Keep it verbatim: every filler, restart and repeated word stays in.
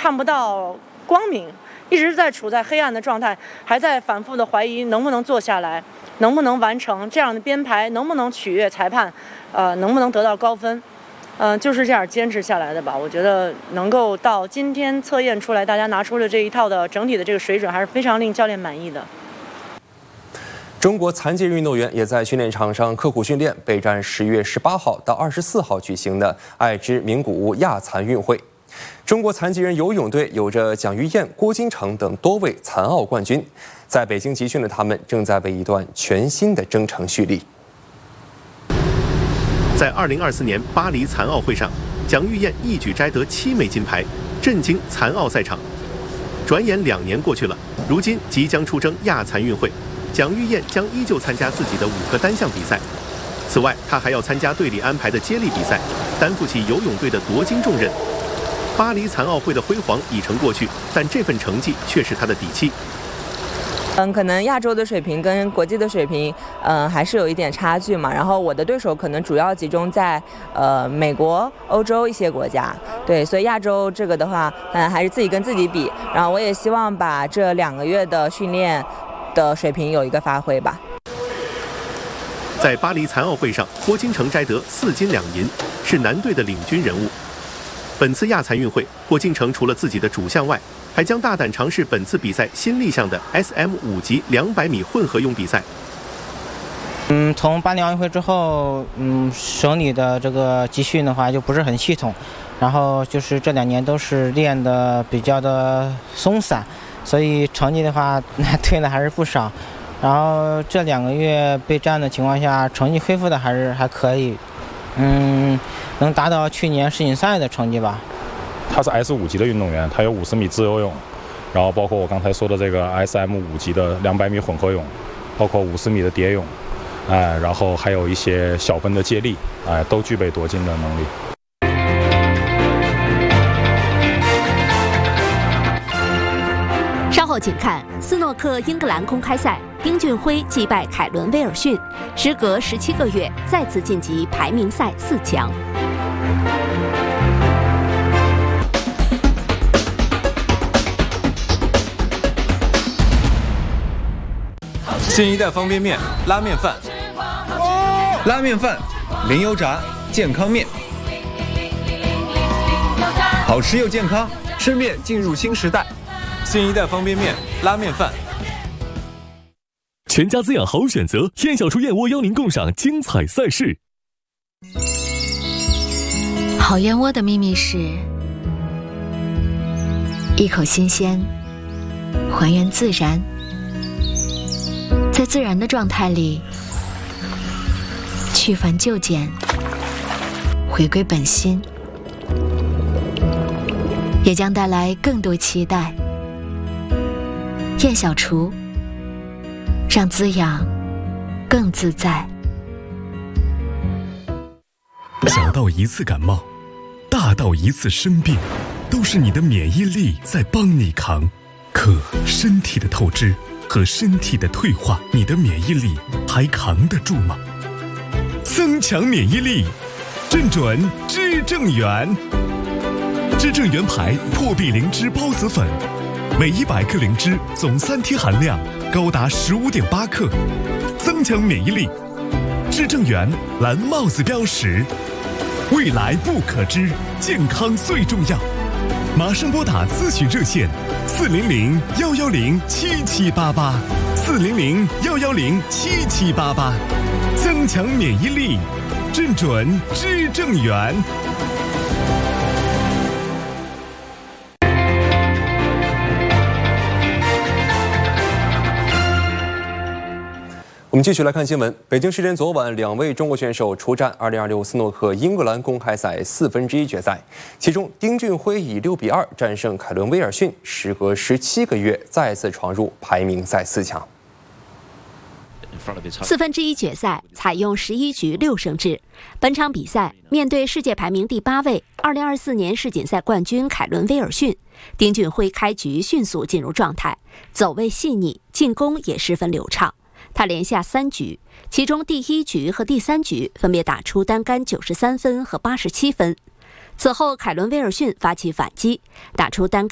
看不到光明，一直在处在黑暗的状态，还在反复的怀疑能不能做下来，能不能完成这样的编排，能不能取悦裁判，呃，能不能得到高分，嗯、呃，就是这样坚持下来的吧。我觉得能够到今天测验出来，大家拿出了这一套的整体的这个水准，还是非常令教练满意的。 中国残疾人运动员也在训练场上刻苦训练，备战十月十八号到二十四号举行的爱知名古屋亚残运会。中国残疾人游泳队有着蒋玉燕、郭金城等多位残奥冠军，在北京集训的他们正在为一段全新的征程蓄力。 在二零二四年巴黎残奥会上，蒋玉燕一举摘得七枚金牌，震惊残奥赛场。转眼两年过去了，如今即将出征亚残运会。蒋玉燕将依旧参加自己的五个单项比赛，此外，她还要参加队里安排的接力比赛，担负起游泳队的夺金重任。巴黎残奥会的辉煌已成过去，但这份成绩却是她的底气。 嗯，可能亚洲的水平跟国际的水平，嗯，还是有一点差距嘛。然后我的对手可能主要集中在呃美国、欧洲一些国家，对，所以亚洲这个的话，嗯，还是自己跟自己比。然后我也希望把这两个月的训练的水平有一个发挥吧。 在巴黎残奥会上，郭金城摘得四金两银，是男队的领军人物。本次亚残运会，郭金城除了自己的主项外，还将大胆尝试本次比赛新立项的 S M 五 级两百米混合泳比赛。 嗯，从巴黎奥运会之后，嗯，手里的这个集训的话就不是很系统，然后就是这两年都是练的比较的松散。所以成绩的话退了还是不少，然后这两个月备战的情况下，成绩恢复的还是还可以，嗯，能达到去年世锦赛的成绩吧。 他是 S 五 级的运动员，他有五十米自由泳，然后包括我刚才说的这个 S M 五 级的两百米混合泳，包括五十米的蝶泳，哎，然后还有一些小分的接力，哎，都具备夺金的能力。 稍后请看斯诺克英格兰公开赛，丁俊晖击败凯伦威尔逊，时隔十七个月再次晋级排名赛四强。 新一代方便面拉面饭，拉面饭零油炸健康面，好吃又健康，吃面进入新时代。新一代方便面拉面饭， 全家滋养好选择，燕小厨燕窝邀您共赏精彩赛事。 好燕窝的秘密是一口新鲜，还原自然，在自然的状态里去繁就简，回归本心，也将带来更多期待。燕小厨，让滋养更自在。 小到一次感冒，大到一次生病，都是你的免疫力在帮你扛。可身体的透支和身体的退化，你的免疫力还扛得住吗？增强免疫力，正准知正元。知正元牌破壁灵芝孢子粉，每一百克灵芝总三天含量高达十五点八克，增强免疫力。知正元蓝帽子标识，未来不可知，健康最重要。马上拨打咨询热线四零零幺幺零七七八八，四零零幺幺零七七八八，增强免疫力，正准知正元。 我们继续来看新闻。北京时间昨晚，两位中国选手出战二零二六斯诺克英格兰公开赛四分之一决赛，其中丁俊晖以六比二战胜凯伦威尔逊，时隔十七个月再次闯入排名赛四强。 四分之一决赛采用十一局六胜制，本场比赛面对世界排名第八位、二零二四年世锦赛冠军凯伦威尔逊，丁俊晖开局迅速进入状态，走位细腻，进攻也十分流畅。他连下三局，其中第一局和第三局分别打出单杆九十三分和八十七分。此后，凯伦威尔逊发起反击，打出单杆